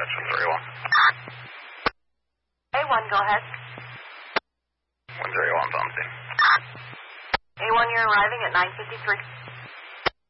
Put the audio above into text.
That's 101. A1, go ahead. 101, Pharmacy. A1, you're arriving at 9:53.